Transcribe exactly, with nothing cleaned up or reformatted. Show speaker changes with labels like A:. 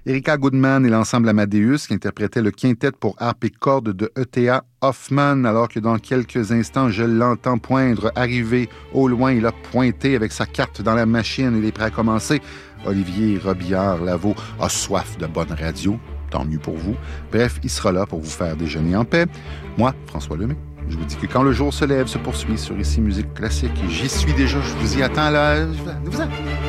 A: Erika Goodman et l'ensemble Amadeus qui interprétaient le quintet pour harpe et cordes de E T A Hoffmann, alors que dans quelques instants, je l'entends poindre, arriver au loin, il a pointé avec sa carte dans la machine, il est prêt à commencer. Olivier Robillard-Lavaux a soif de bonne radio, tant mieux pour vous. Bref, il sera là pour vous faire déjeuner en paix. Moi, François Lemay, je vous dis que quand le jour se lève se poursuit sur Ici Musique Classique. J'y suis déjà, je vous y attends là. Je vous attends.